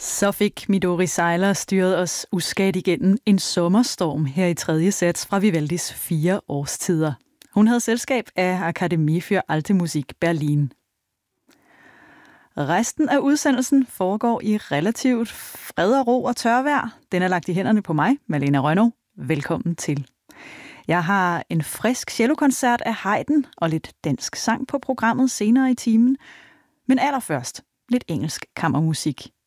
Så fik Midori Seiler styret os uskadt igennem en sommerstorm her i tredje sats fra Vivaldis 4 årstider. Hun havde selskab af Akademie für Alte Musik Berlin. Resten af udsendelsen foregår i relativt fred og ro og tørvejr. Den er lagt i hænderne på mig, Malene Rønnow. Velkommen til. Jeg har en frisk cellokoncert af Haydn og lidt dansk sang på programmet senere i timen. Men allerførst lidt engelsk kammermusik.